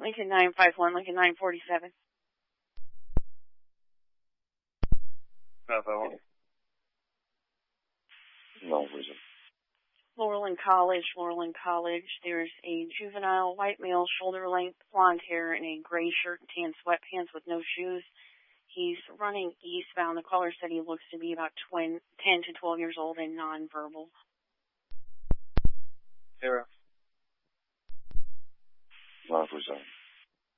Lincoln 951, Lincoln 947. 951. No reason. Laurelland College. There's a juvenile, white male, shoulder-length, blonde hair, and a gray shirt and tan sweatpants with no shoes. He's running eastbound. The caller said he looks to be about 10 to 12 years old and nonverbal. 0. 947.